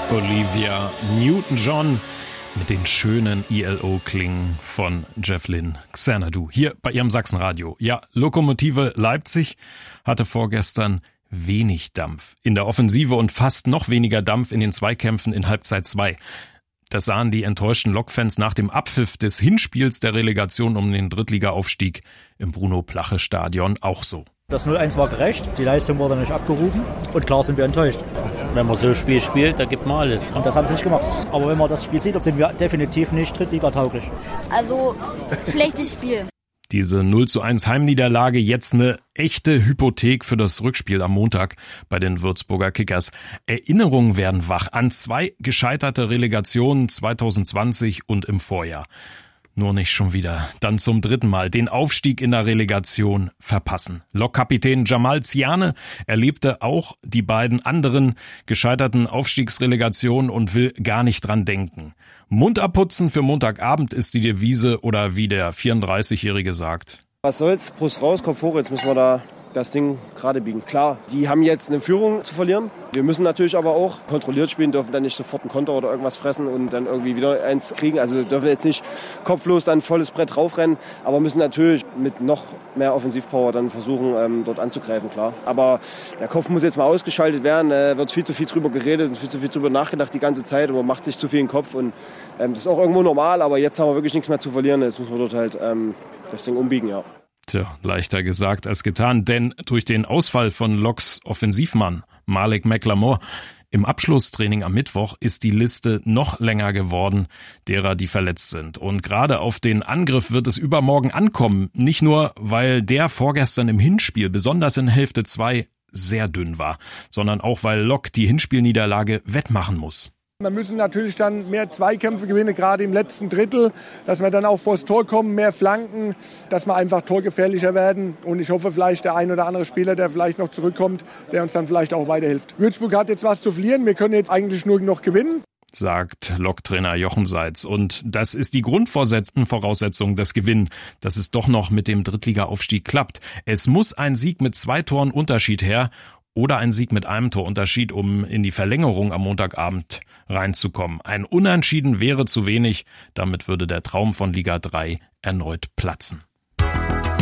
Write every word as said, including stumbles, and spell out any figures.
Olivia Newton-John mit den schönen I L O-Klingen von Jefflin Xanadu hier bei ihrem Sachsenradio. Ja, Lokomotive Leipzig hatte vorgestern wenig Dampf in der Offensive und fast noch weniger Dampf in den Zweikämpfen in Halbzeit zwei. Das sahen die enttäuschten Lokfans nach dem Abpfiff des Hinspiels der Relegation um den Drittliga-Aufstieg im Bruno-Plache-Stadion auch so. Das null eins war gerecht, die Leistung wurde nicht abgerufen und klar sind wir enttäuscht. Wenn man so ein Spiel spielt, da gibt man alles. Und das haben sie nicht gemacht. Aber wenn man das Spiel sieht, sind wir definitiv nicht Drittliga-tauglich. Also, schlechtes Spiel. Diese null zu eins Heimniederlage jetzt eine echte Hypothek für das Rückspiel am Montag bei den Würzburger Kickers. Erinnerungen werden wach an zwei gescheiterte Relegationen zwanzig zwanzig und im Vorjahr. Nur nicht schon wieder. Dann zum dritten Mal den Aufstieg in der Relegation verpassen. Lokkapitän Jamal Ziane erlebte auch die beiden anderen gescheiterten Aufstiegsrelegationen und will gar nicht dran denken. Mund abputzen für Montagabend ist die Devise oder wie der vierunddreißigjährige sagt. Was soll's, Brust raus, Kopf hoch, jetzt müssen wir da das Ding gerade biegen. Klar, die haben jetzt eine Führung zu verlieren. Wir müssen natürlich aber auch kontrolliert spielen, dürfen dann nicht sofort einen Konter oder irgendwas fressen und dann irgendwie wieder eins kriegen. Also dürfen jetzt nicht kopflos dann volles Brett raufrennen, aber müssen natürlich mit noch mehr Offensivpower dann versuchen, ähm, dort anzugreifen, klar. Aber der Kopf muss jetzt mal ausgeschaltet werden, äh, wird viel zu viel drüber geredet und viel zu viel drüber nachgedacht die ganze Zeit, aber man macht sich zu viel in den Kopf und ähm, das ist auch irgendwo normal, aber jetzt haben wir wirklich nichts mehr zu verlieren. Jetzt müssen wir dort halt ähm, das Ding umbiegen, ja. Tja, leichter gesagt als getan, denn durch den Ausfall von Loks Offensivmann Malik McLemore im Abschlusstraining am Mittwoch ist die Liste noch länger geworden, derer, die verletzt sind. Und gerade auf den Angriff wird es übermorgen ankommen, nicht nur, weil der vorgestern im Hinspiel, besonders in Hälfte zwei, sehr dünn war, sondern auch, weil Lok die Hinspielniederlage wettmachen muss. Wir müssen natürlich dann mehr Zweikämpfe gewinnen, gerade im letzten Drittel, dass wir dann auch vors Tor kommen, mehr Flanken, dass wir einfach torgefährlicher werden. Und ich hoffe vielleicht der ein oder andere Spieler, der vielleicht noch zurückkommt, der uns dann vielleicht auch weiterhilft. Würzburg hat jetzt was zu verlieren, wir können jetzt eigentlich nur noch gewinnen, sagt Lok-Trainer Jochen Seitz. Und das ist die Grundvoraussetzung, das Gewinnen, dass es doch noch mit dem Drittliga-Aufstieg klappt. Es muss ein Sieg mit zwei Toren Unterschied her oder ein Sieg mit einem Torunterschied, um in die Verlängerung am Montagabend reinzukommen. Ein Unentschieden wäre zu wenig, damit würde der Traum von Liga drei erneut platzen.